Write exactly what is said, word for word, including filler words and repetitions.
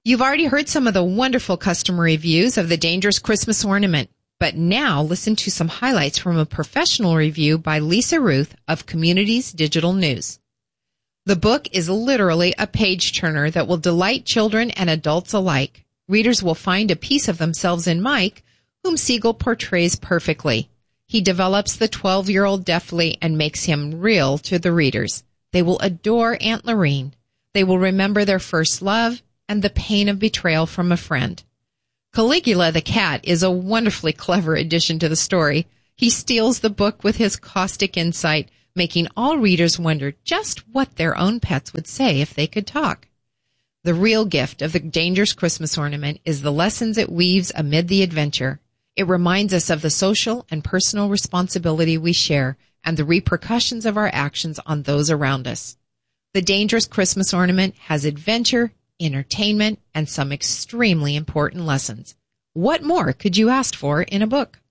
You've already heard some of the wonderful customer reviews of the Dangerous Christmas Ornament, but now listen to some highlights from a professional review by Lisa Ruth of Communities Digital News. The book is literally a page-turner that will delight children and adults alike. Readers will find a piece of themselves in Mike, whom Siegel portrays perfectly. He develops the twelve-year-old deftly and makes him real to the readers. They will adore Aunt Lorene. They will remember their first love and the pain of betrayal from a friend. Caligula the cat is a wonderfully clever addition to the story. He steals the book with his caustic insight, making all readers wonder just what their own pets would say if they could talk. The real gift of the Dangerous Christmas Ornament is the lessons it weaves amid the adventure. It reminds us of the social and personal responsibility we share and the repercussions of our actions on those around us. The Dangerous Christmas Ornament has adventure, entertainment, and some extremely important lessons. What more could you ask for in a book?